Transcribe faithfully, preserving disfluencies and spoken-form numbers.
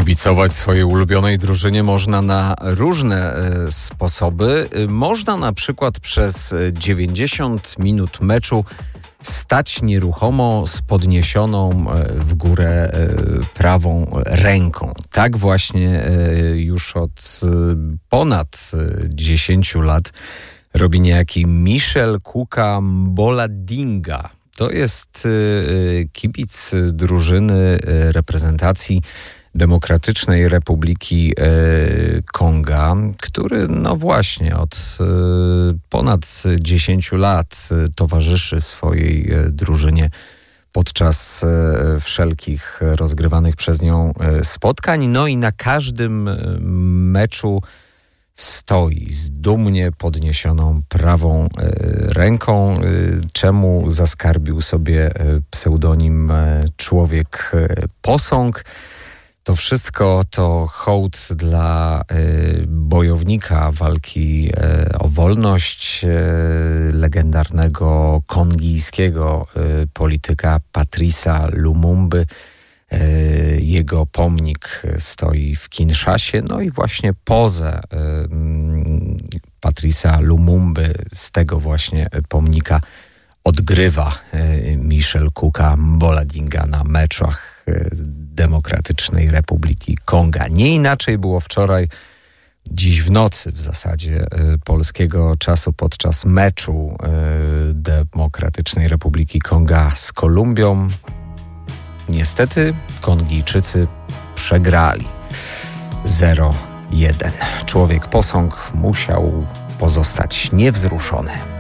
Kibicować swojej ulubionej drużynie można na różne e, sposoby. Można na przykład przez dziewięćdziesiąt minut meczu stać nieruchomo z podniesioną w górę prawą ręką. Tak właśnie już od ponad dziesięciu lat robi niejaki Michel Kuka-Mboladinga. To jest kibic drużyny reprezentacji Demokratycznej Republiki Konga, który no właśnie od ponad dziesięciu lat towarzyszy swojej drużynie podczas wszelkich rozgrywanych przez nią spotkań. No i na każdym meczu stoi z dumnie podniesioną prawą ręką, czemu zaskarbił sobie pseudonim Człowiek Posąg. To wszystko to hołd dla y, bojownika walki y, o wolność, y, legendarnego kongijskiego y, polityka Patrice'a Lumumby. Y, jego pomnik stoi w Kinszasie. No i właśnie pozę y, Patrice'a Lumumby z tego właśnie pomnika odgrywa y, Michel Kuka-Mboladinga na meczach y, Demokratycznej Republiki Konga. Nie inaczej było wczoraj, dziś w nocy w zasadzie y, polskiego czasu podczas meczu y, Demokratycznej Republiki Konga z Kolumbią. Niestety Kongijczycy przegrali zero jeden. Człowiek Posąg musiał pozostać niewzruszony.